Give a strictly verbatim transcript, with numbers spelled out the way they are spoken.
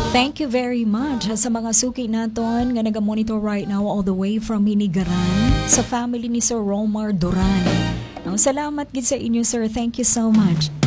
Thank you very much sa mga suki naton nga naga-monitor right now all the way from Hinigaran sa family ni Sir Romar Duran. No, salamat gid sa inyo, sir. Thank you so much.